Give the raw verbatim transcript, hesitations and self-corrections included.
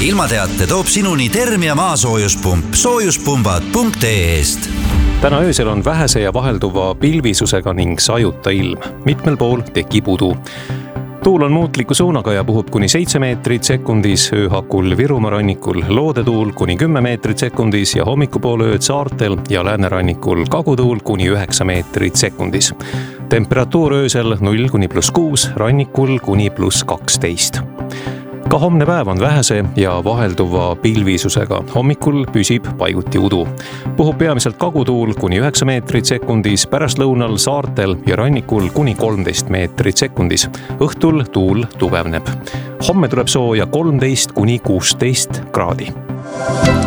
ilmateate toob sinuni Termia maasoojuspump soojuspumbad punkt ee-st. Täna öösel on vähese ja vahelduva pilvisusega ning sajuta ilm. Mitmel pool tekib udu. Tuul on muutliku suunaga ja puhub kuni seitse meetrit sekundis, ööhakul Virumaa rannikul loodetuul kuni kümme meetrit sekundis ja hommikupoole ööd saartel ja läänerannikul kagutuul kuni üheksa meetrit sekundis. Temperatuur öösel null kuni pluss kuus, rannikul kuni pluss kaksteist. Ka homne päev on vähese ja vahelduva pilvisusega. Hommikul püsib paiguti udu. Puhub peamiselt kagutuul kuni üheksa meetrit sekundis, pärastlõunal saartel ja rannikul kuni kolmteist meetrit sekundis. Õhtul tuul tugevneb. Homme tuleb sooja kolmteist kuni kuusteist kraadi.